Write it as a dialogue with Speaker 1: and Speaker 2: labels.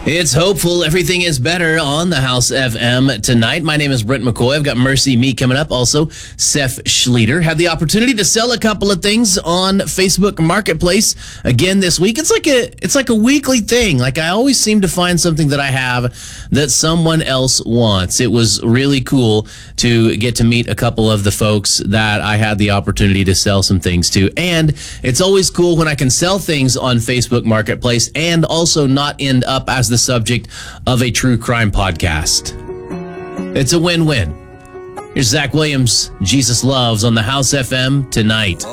Speaker 1: It's hopeful everything is better on the House FM tonight. My name is Brent McCoy. I've got Mercy Me coming up. Also, Seth Schleter. Had the opportunity to sell a couple of things on Facebook Marketplace again this week. It's like a weekly thing. Like I always seem to find something that I have that someone else wants. It was really cool to get to meet a couple of the folks that I had the opportunity to sell some things to. And it's always cool when I can sell things on Facebook Marketplace and also not end up as the subject of a true crime podcast. It's a win-win. Here's Zach Williams, Jesus Loves on the House FM tonight.